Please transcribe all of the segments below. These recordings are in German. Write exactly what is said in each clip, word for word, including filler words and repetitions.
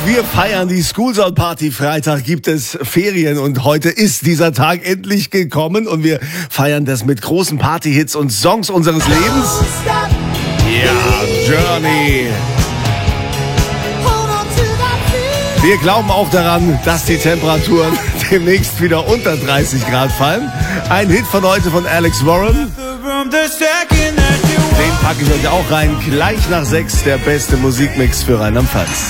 Wir feiern die Schoolzone Party. Freitag gibt es Ferien und heute ist dieser Tag endlich gekommen und wir feiern das mit großen Partyhits und Songs unseres Lebens. Ja, Journey. Wir glauben auch daran, dass die Temperaturen demnächst wieder unter dreißig Grad fallen. Ein Hit von heute von Alex Warren. Den packe ich euch auch rein. Gleich nach sechs der beste Musikmix für Rheinland-Pfalz.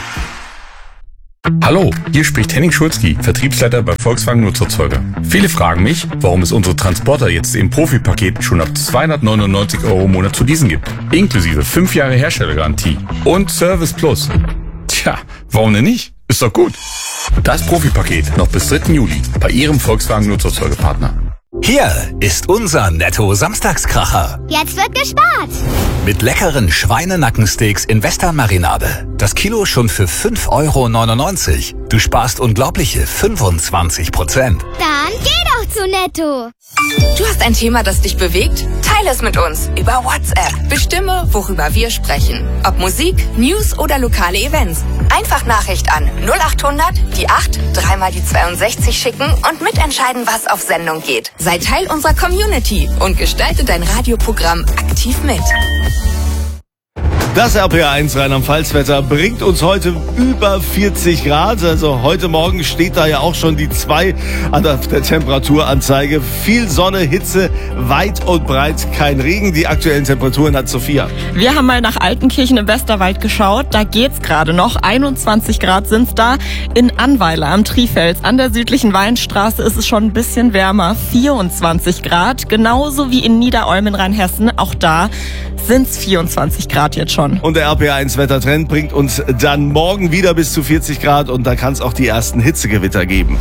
Hallo, hier spricht Henning Schulzki, Vertriebsleiter bei Volkswagen Nutzerzeuger. Viele fragen mich, warum es unsere Transporter jetzt im Profi-Paket schon ab zweihundertneunundneunzig Euro im Monat zu leasen gibt. Inklusive fünf Jahre Herstellergarantie und Service Plus. Tja, warum denn nicht? Ist doch gut. Das Profi-Paket noch bis dritten Juli bei Ihrem Volkswagen Nutzerzeugerpartner. Hier ist unser Netto-Samstagskracher. Jetzt wird gespart. Mit leckeren Schweinenackensteaks in Western-Marinade. Das Kilo schon für fünf Euro neunundneunzig. Du sparst unglaubliche fünfundzwanzig Prozent. Dann geh doch zu Netto. Du hast ein Thema, das dich bewegt? Teile es mit uns über WhatsApp. Bestimme, worüber wir sprechen. Ob Musik, News oder lokale Events. Einfach Nachricht an null acht hundert, die acht, dreimal die zweiundsechzig schicken und mitentscheiden, was auf Sendung geht. Sei Teil unserer Community und gestalte dein Radioprogramm aktiv mit. Das R P R eins Rheinland-Pfalz-Wetter bringt uns heute über vierzig Grad. Also heute Morgen steht da ja auch schon die zwei an der Temperaturanzeige. Viel Sonne, Hitze, weit und breit kein Regen. Die aktuellen Temperaturen hat Sophia. Wir haben mal nach Altenkirchen im Westerwald geschaut. Da geht's gerade noch. einundzwanzig Grad sind's da. In Annweiler am Trifels an der südlichen Weinstraße ist es schon ein bisschen wärmer. vierundzwanzig Grad. Genauso wie in Niederolm in Rheinhessen. Auch da sind's vierundzwanzig Grad jetzt schon. Und der R P R eins Wettertrend bringt uns dann morgen wieder bis zu vierzig Grad und da kann es auch die ersten Hitzegewitter geben.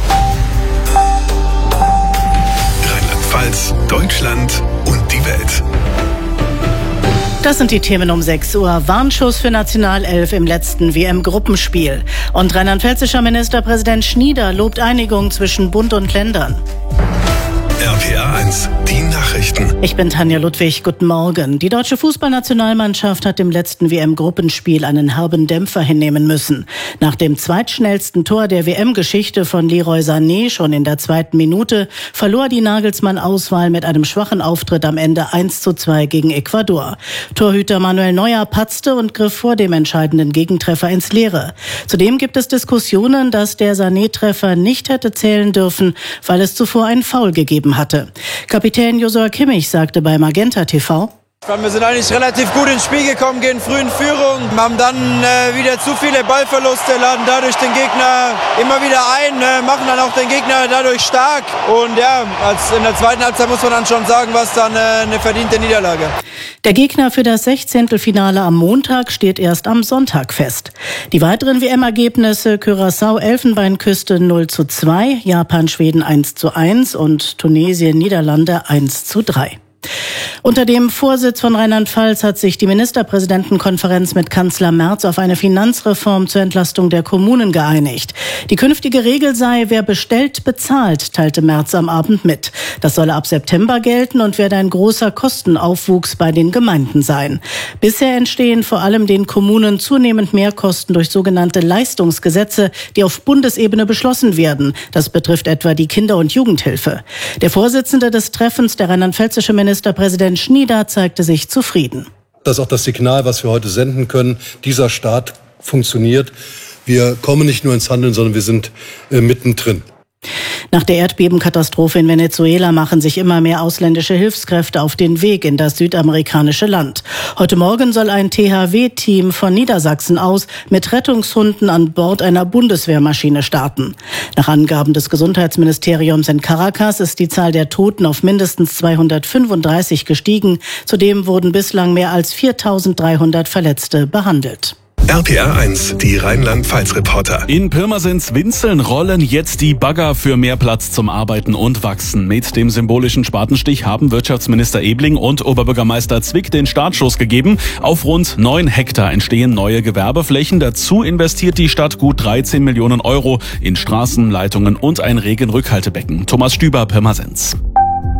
Rheinland-Pfalz, Deutschland und die Welt. Das sind die Themen um sechs Uhr. Warnschuss für Nationalelf im letzten W M-Gruppenspiel. Und rheinland-pfälzischer Ministerpräsident Schnieder lobt Einigung zwischen Bund und Ländern. R P R eins, die Nachrichten. Ich bin Tanja Ludwig, guten Morgen. Die deutsche Fußballnationalmannschaft hat im letzten W M-Gruppenspiel einen herben Dämpfer hinnehmen müssen. Nach dem zweitschnellsten Tor der W M-Geschichte von Leroy Sané schon in der zweiten Minute verlor die Nagelsmann-Auswahl mit einem schwachen Auftritt am Ende eins zu zwei gegen Ecuador. Torhüter Manuel Neuer patzte und griff vor dem entscheidenden Gegentreffer ins Leere. Zudem gibt es Diskussionen, dass der Sané-Treffer nicht hätte zählen dürfen, weil es zuvor einen Foul gegeben hatte. Kapitän Josua Kimmich sagte bei Magenta T V: Wir sind eigentlich relativ gut ins Spiel gekommen, gehen früh in Führung, haben dann äh, wieder zu viele Ballverluste, laden dadurch den Gegner immer wieder ein, äh, machen dann auch den Gegner dadurch stark. Und ja, als in der zweiten Halbzeit muss man dann schon sagen, was dann äh, eine verdiente Niederlage. Der Gegner für das Sechzehntelfinale am Montag steht erst am Sonntag fest. Die weiteren W M-Ergebnisse: Curaçao Elfenbeinküste null zu zwei, Japan Schweden eins zu eins und Tunesien Niederlande eins zu drei. Unter dem Vorsitz von Rheinland-Pfalz hat sich die Ministerpräsidentenkonferenz mit Kanzler Merz auf eine Finanzreform zur Entlastung der Kommunen geeinigt. Die künftige Regel sei, wer bestellt, bezahlt, teilte Merz am Abend mit. Das solle ab September gelten und werde ein großer Kostenaufwuchs bei den Gemeinden sein. Bisher entstehen vor allem den Kommunen zunehmend Mehrkosten durch sogenannte Leistungsgesetze, die auf Bundesebene beschlossen werden. Das betrifft etwa die Kinder- und Jugendhilfe. Der Vorsitzende des Treffens, der rheinland-pfälzische Ministerpräsident Schnieder, zeigte sich zufrieden. Das ist auch das Signal, was wir heute senden können. Dieser Staat funktioniert. Wir kommen nicht nur ins Handeln, sondern wir sind äh, mittendrin. Nach der Erdbebenkatastrophe in Venezuela machen sich immer mehr ausländische Hilfskräfte auf den Weg in das südamerikanische Land. Heute Morgen soll ein T H W-Team von Niedersachsen aus mit Rettungshunden an Bord einer Bundeswehrmaschine starten. Nach Angaben des Gesundheitsministeriums in Caracas ist die Zahl der Toten auf mindestens zweihundertfünfunddreißig gestiegen. Zudem wurden bislang mehr als viertausenddreihundert Verletzte behandelt. R P R eins, die Rheinland-Pfalz-Reporter. In Pirmasens-Winzeln rollen jetzt die Bagger für mehr Platz zum Arbeiten und Wachsen. Mit dem symbolischen Spatenstich haben Wirtschaftsminister Ebling und Oberbürgermeister Zwick den Startschuss gegeben. Auf rund neun Hektar entstehen neue Gewerbeflächen. Dazu investiert die Stadt gut dreizehn Millionen Euro in Straßen, Leitungen und ein Regenrückhaltebecken. Thomas Stüber, Pirmasens.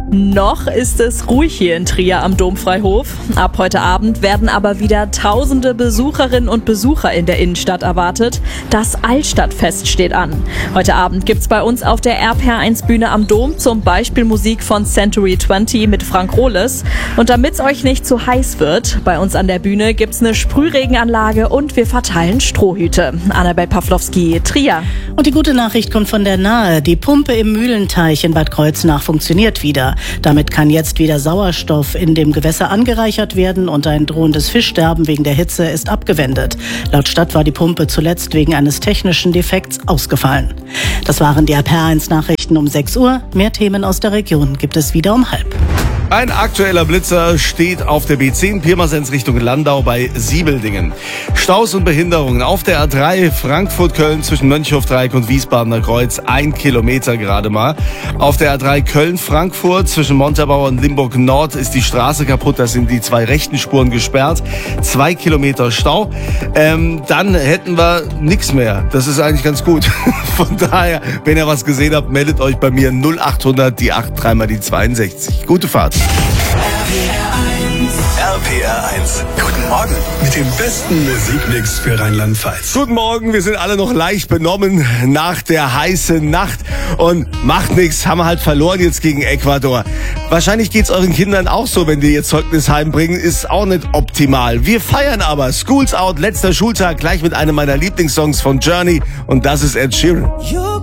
Noch ist es ruhig hier in Trier am Domfreihof. Ab heute Abend werden aber wieder tausende Besucherinnen und Besucher in der Innenstadt erwartet. Das Altstadtfest steht an. Heute Abend gibt's bei uns auf der R P R eins Bühne am Dom zum Beispiel Musik von Century zwanzig mit Frank Rohles. Und damit's euch nicht zu heiß wird, bei uns an der Bühne gibt's eine Sprühregenanlage und wir verteilen Strohhüte. Annabel Pawlowski, Trier. Und die gute Nachricht kommt von der Nahe. Die Pumpe im Mühlenteich in Bad Kreuznach funktioniert wieder. Damit kann jetzt wieder Sauerstoff in dem Gewässer angereichert werden und ein drohendes Fischsterben wegen der Hitze ist abgewendet. Laut Stadt war die Pumpe zuletzt wegen eines technischen Defekts ausgefallen. Das waren die R P R eins Nachrichten um sechs Uhr. Mehr Themen aus der Region gibt es wieder um halb. Ein aktueller Blitzer steht auf der B zehn Pirmasens Richtung Landau bei Siebeldingen. Staus und Behinderungen auf der A drei Frankfurt-Köln zwischen Mönchhofdreieck und Wiesbadener Kreuz. Ein Kilometer gerade mal. Auf der A drei Köln-Frankfurt zwischen Montabaur und Limburg Nord ist die Straße kaputt. Da sind die zwei rechten Spuren gesperrt. Zwei Kilometer Stau. Ähm, dann hätten wir nichts mehr. Das ist eigentlich ganz gut. Von daher, wenn ihr was gesehen habt, meldet euch bei mir null acht hundert, die acht, dreimal die zweiundsechzig. Gute Fahrt. R P R eins. Guten Morgen mit dem besten Musikmix für Rheinland-Pfalz. Guten Morgen, wir sind alle noch leicht benommen nach der heißen Nacht. Und macht nichts, haben wir halt verloren jetzt gegen Ecuador. Wahrscheinlich geht's euren Kindern auch so, wenn die ihr Zeugnis heimbringen. Ist auch nicht optimal. Wir feiern aber. School's out, letzter Schultag, gleich mit einem meiner Lieblingssongs von Journey. Und das ist Ed Sheeran.